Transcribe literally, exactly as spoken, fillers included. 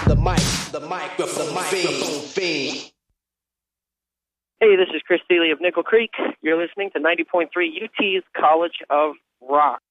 the mic, the microphone, the microphone fiend. Hey, this is Chris Steele of Nickel Creek. You're listening to ninety point three U T's College of Rock.